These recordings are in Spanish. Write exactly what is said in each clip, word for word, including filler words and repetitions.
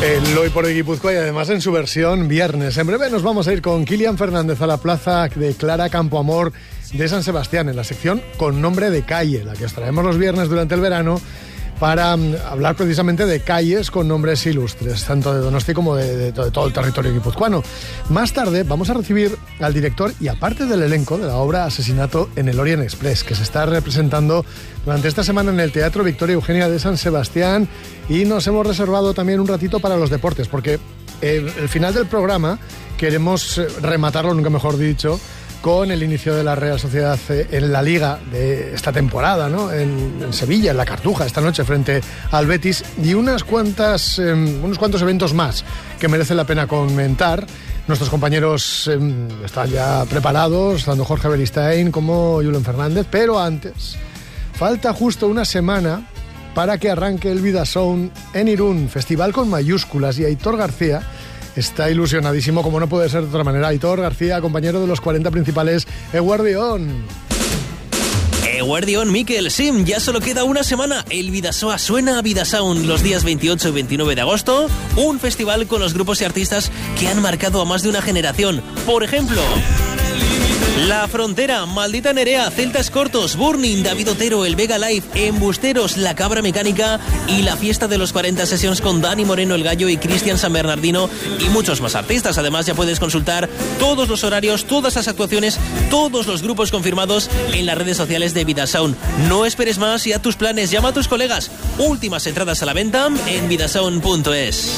El Hoy por Hoy Guipúzcoa y además en su versión viernes. En breve nos vamos a ir con Kilian Fernández a la plaza de Clara Campoamor de San Sebastián, en la sección con nombre de calle, la que os traemos los viernes durante el verano para um, hablar precisamente de calles con nombres ilustres, tanto de Donosti como de, de, de todo el territorio guipuzcoano. Más tarde vamos a recibir al director y aparte del elenco de la obra Asesinato en el Orient Express, que se está representando durante esta semana en el Teatro Victoria Eugenia de San Sebastián, y nos hemos reservado también un ratito para los deportes, porque eh, el final del programa queremos rematarlo, nunca mejor dicho, con el inicio de la Real Sociedad en la Liga de esta temporada, ¿no? En, en Sevilla, en la Cartuja, esta noche frente al Betis, y unas cuantas, eh, unos cuantos eventos más que merece la pena comentar. Nuestros compañeros eh, están ya preparados, tanto Jorge Beristain como Julen Fernández, pero antes falta justo una semana para que arranque el Vidasound en Irún, festival con mayúsculas, y Aitor García está ilusionadísimo, como no puede ser de otra manera. Aitor García, compañero de los cuarenta principales, Eguardión. Eguardión, Miquel, Sim, ya solo queda una semana. El Vidasoa suena a Vidasound los días veintiocho y veintinueve de agosto. Un festival con los grupos y artistas que han marcado a más de una generación. Por ejemplo, La Frontera, Maldita Nerea, Celtas Cortos, Burning, David Otero, El Vega Live, Embusteros, La Cabra Mecánica y la Fiesta de los cuarenta Sessions con Dani Moreno El Gallo y Cristian San Bernardino y muchos más artistas. Además, ya puedes consultar todos los horarios, todas las actuaciones, todos los grupos confirmados en las redes sociales de Vidasound. No esperes más y haz tus planes, llama a tus colegas. Últimas entradas a la venta en vidasound punto es.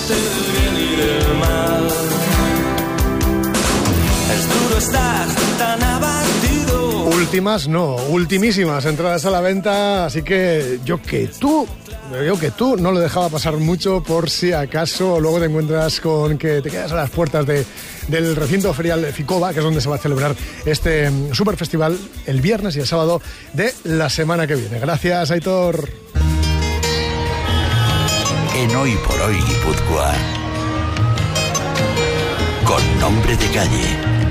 Es duro estar tan abatido. Últimas no, ultimísimas entradas a la venta, así que yo que tú, yo que tú no lo dejaba pasar mucho por si acaso luego te encuentras con que te quedas a las puertas de, del recinto ferial de Ficoba, que es donde se va a celebrar este super festival el viernes y el sábado de la semana que viene. Gracias, Aitor. En Hoy por Hoy Guipúzcoa, con nombre de calle.